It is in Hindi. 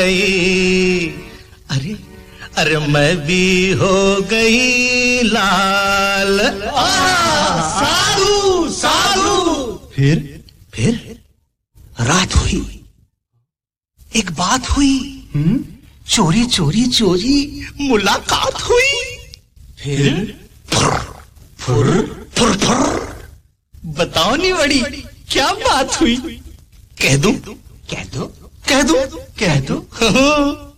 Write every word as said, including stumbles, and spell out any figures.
अरे अरे मैं भी हो गई लाल। साधु साधु। फिर फिर रात हुई, एक बात हुई, चोरी चोरी चोरी मुलाकात हुई। फिर फुर फुर फुर फुर। बताओ नहीं बड़ी क्या बात हुई? कह दूं? कह दो कह दो कह दो